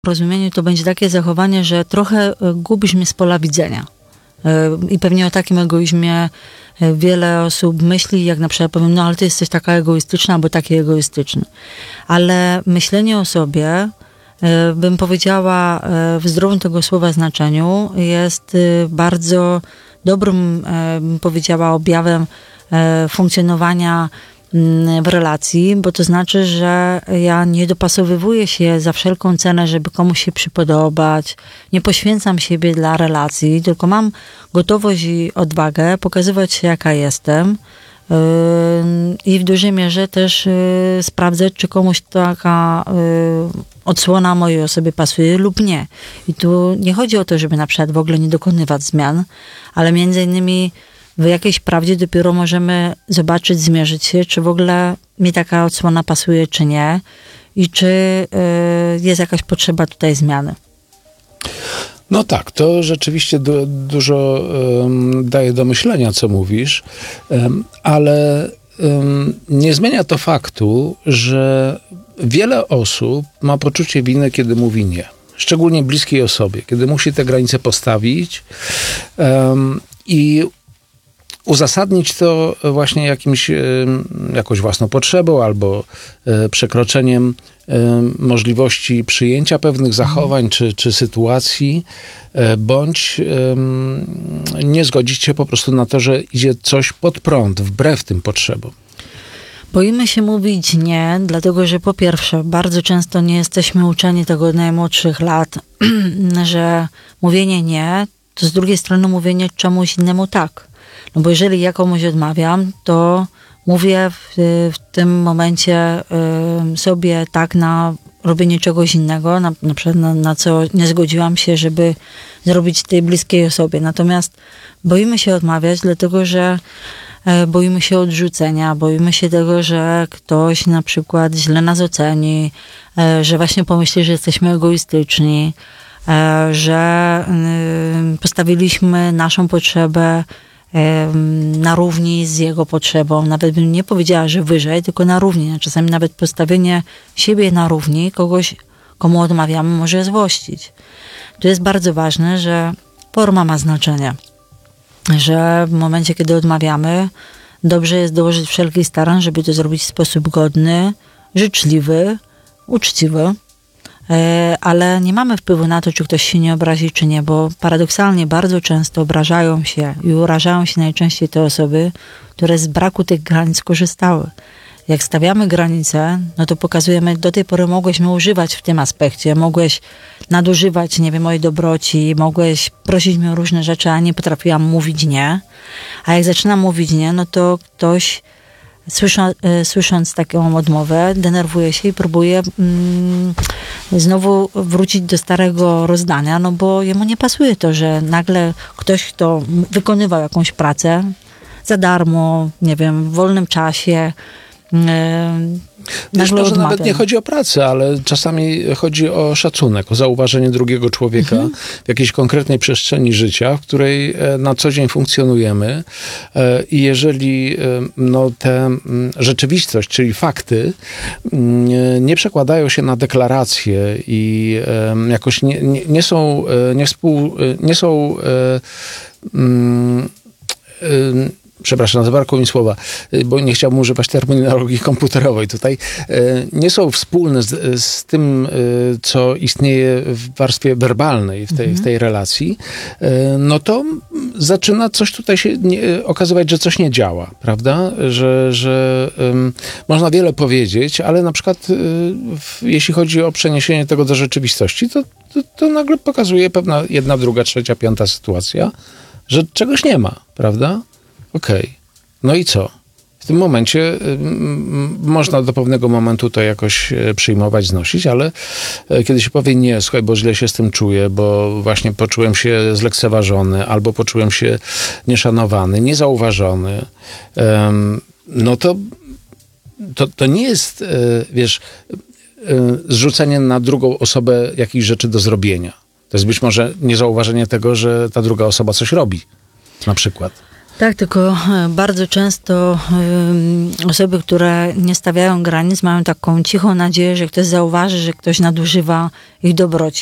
rozumieniu to będzie takie zachowanie, że trochę gubisz mnie z pola widzenia. I pewnie o takim egoizmie wiele osób myśli, jak na przykład powiem, no ale ty jesteś taka egoistyczna, albo taki egoistyczny. Ale myślenie o sobie, bym powiedziała w zdrowym tego słowa znaczeniu, jest bardzo dobrym, bym powiedziała, objawem funkcjonowania w relacji, bo to znaczy, że ja nie dopasowywuję się za wszelką cenę, żeby komuś się przypodobać, nie poświęcam siebie dla relacji, tylko mam gotowość i odwagę pokazywać się, jaka jestem, i w dużej mierze też sprawdzać, czy komuś taka odsłona mojej osoby pasuje lub nie. I tu nie chodzi o to, żeby na przykład w ogóle nie dokonywać zmian, ale między innymi w jakiejś prawdzie dopiero możemy zobaczyć, zmierzyć się, czy w ogóle mi taka odsłona pasuje, czy nie i czy jest jakaś potrzeba tutaj zmiany. No tak, to rzeczywiście dużo daje do myślenia, co mówisz, ale nie zmienia to faktu, że wiele osób ma poczucie winy, kiedy mówi nie. Szczególnie bliskiej osobie, kiedy musi te granice postawić i uzasadnić to właśnie jakąś własną potrzebą albo przekroczeniem możliwości przyjęcia pewnych zachowań czy sytuacji, bądź nie zgodzić się po prostu na to, że idzie coś pod prąd, wbrew tym potrzebom. Boimy się mówić nie, dlatego że po pierwsze, bardzo często nie jesteśmy uczeni tego od najmłodszych lat, że mówienie nie, to z drugiej strony mówienie czemuś innemu tak. No bo jeżeli ja komuś odmawiam, to mówię w tym momencie sobie tak na robienie czegoś innego, na przykład na co nie zgodziłam się, żeby zrobić tej bliskiej osobie. Natomiast boimy się odmawiać, dlatego że boimy się odrzucenia, boimy się tego, że ktoś na przykład źle nas oceni, że właśnie pomyśli, że jesteśmy egoistyczni, że postawiliśmy naszą potrzebę na równi z jego potrzebą. Nawet bym nie powiedziała, że wyżej, tylko na równi. Czasami nawet postawienie siebie na równi kogoś, komu odmawiamy, może złościć. To jest bardzo ważne, że forma ma znaczenie. Że w momencie, kiedy odmawiamy, dobrze jest dołożyć wszelkich starań, żeby to zrobić w sposób godny, życzliwy, uczciwy. Ale nie mamy wpływu na to, czy ktoś się nie obrazi, czy nie, bo paradoksalnie bardzo często obrażają się i urażają się najczęściej te osoby, które z braku tych granic korzystały. Jak stawiamy granice, no to pokazujemy, do tej pory mogłeś mnie używać w tym aspekcie, mogłeś nadużywać, nie wiem, mojej dobroci, mogłeś prosić mnie o różne rzeczy, a nie potrafiłam mówić nie. A jak zaczynam mówić nie, no to ktoś słysząc taką odmowę, denerwuje się i próbuje znowu wrócić do starego rozdania, no bo jemu nie pasuje to, że nagle ktoś, kto wykonywał jakąś pracę za darmo, nie wiem, w wolnym czasie, Wiesz, może nawet nie chodzi o pracę, ale czasami chodzi o szacunek, o zauważenie drugiego człowieka w jakiejś konkretnej przestrzeni życia, w której na co dzień funkcjonujemy i jeżeli tę rzeczywistość, czyli fakty nie przekładają się na deklaracje i jakoś nie są przepraszam, zabrakło mi słowa, bo nie chciałbym używać terminologii komputerowej tutaj, nie są wspólne z tym, co istnieje w warstwie werbalnej w tej relacji, no to zaczyna coś tutaj się okazywać, że coś nie działa, prawda? Że można wiele powiedzieć, ale na przykład jeśli chodzi o przeniesienie tego do rzeczywistości, to nagle pokazuje pewna jedna, druga, trzecia, piąta sytuacja, że czegoś nie ma, prawda? Okej. No i co? W tym momencie można do pewnego momentu to jakoś przyjmować, znosić, ale kiedy się powie nie, słuchaj, bo źle się z tym czuję, bo właśnie poczułem się zlekceważony, albo poczułem się nieszanowany, niezauważony, no to nie jest, wiesz, zrzucenie na drugą osobę jakichś rzeczy do zrobienia. To jest być może niezauważenie tego, że ta druga osoba coś robi, na przykład. Tak, tylko bardzo często osoby, które nie stawiają granic, mają taką cichą nadzieję, że ktoś zauważy, że ktoś nadużywa ich dobroci.